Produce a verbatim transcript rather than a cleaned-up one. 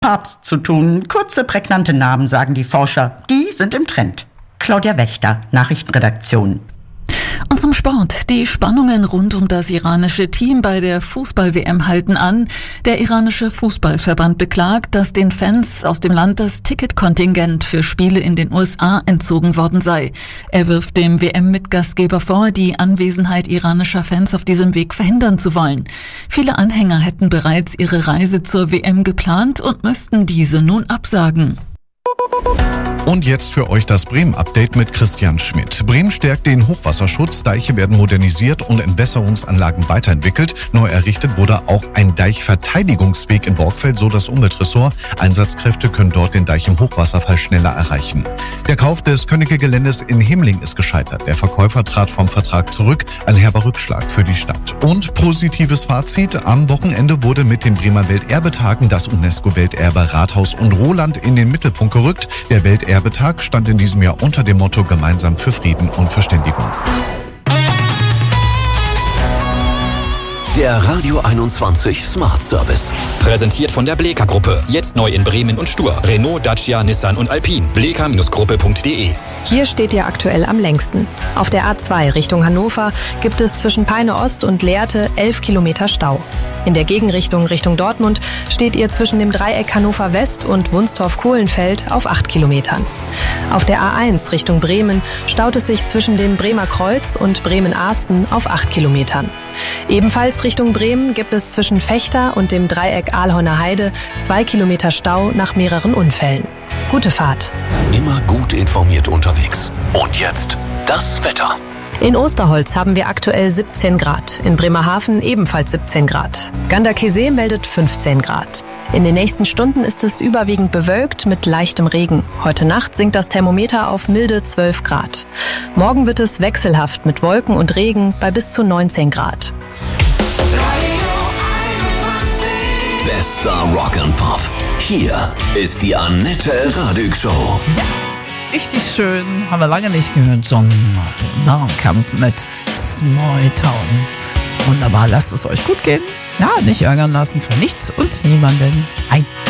Papst zu tun. Kurze, prägnante Namen, sagen die Forscher. Die sind im Trend. Claudia Wächter, Nachrichtenredaktion. Und zum Sport. Die Spannungen rund um das iranische Team bei der Fußball-W M halten an. Der iranische Fußballverband beklagt, dass den Fans aus dem Land das Ticketkontingent für Spiele in den U S A entzogen worden sei. Er wirft dem W M-Mitgastgeber vor, die Anwesenheit iranischer Fans auf diesem Weg verhindern zu wollen. Viele Anhänger hätten bereits ihre Reise zur W M geplant und müssten diese nun absagen. Und jetzt für euch das Bremen-Update mit Christian Schmidt. Bremen stärkt den Hochwasserschutz, Deiche werden modernisiert und Entwässerungsanlagen weiterentwickelt. Neu errichtet wurde auch ein Deichverteidigungsweg in Borgfeld, so das Umweltressort. Einsatzkräfte können dort den Deich im Hochwasserfall schneller erreichen. Der Kauf des Könnecke-Geländes in Himling ist gescheitert. Der Verkäufer trat vom Vertrag zurück, ein herber Rückschlag für die Stadt. Und positives Fazit, am Wochenende wurde mit den Bremer Welterbetagen das UNESCO-Welterbe Rathaus und Roland in den Mittelpunkt gerückt. Der Welterbetag stand in diesem Jahr unter dem Motto Gemeinsam für Frieden und Verständigung. Der Radio einundzwanzig Smart Service. Präsentiert von der Bleeker Gruppe. Jetzt neu in Bremen und Stur. Renault, Dacia, Nissan und Alpine. bleeker Gruppe punkt de. Hier steht ihr aktuell am längsten. Auf der A zwei Richtung Hannover gibt es zwischen Peine Ost und Lehrte elf Kilometer Stau. In der Gegenrichtung Richtung Dortmund steht ihr zwischen dem Dreieck Hannover West und Wunstorf-Kohlenfeld auf acht Kilometern. Auf der A eins Richtung Bremen staut es sich zwischen dem Bremer Kreuz und Bremen-Ahsten auf acht Kilometern. Ebenfalls Richtung Bremen gibt es zwischen Vechta und dem Dreieck Ahlhorner Heide zwei Kilometer Stau nach mehreren Unfällen. Gute Fahrt. Immer gut informiert unterwegs. Und jetzt das Wetter. In Osterholz haben wir aktuell siebzehn Grad, in Bremerhaven ebenfalls siebzehn Grad. Ganderkesee meldet fünfzehn Grad. In den nächsten Stunden ist es überwiegend bewölkt mit leichtem Regen. Heute Nacht sinkt das Thermometer auf milde zwölf Grad. Morgen wird es wechselhaft mit Wolken und Regen bei bis zu neunzehn Grad. Bester Rock and Pop. Hier ist die Annette Radig Show. Yes! Richtig schön, haben wir lange nicht gehört. John Mellencamp mit Small Town. Wunderbar, lasst es euch gut gehen. Ja, nicht ärgern lassen für nichts und niemanden. Ein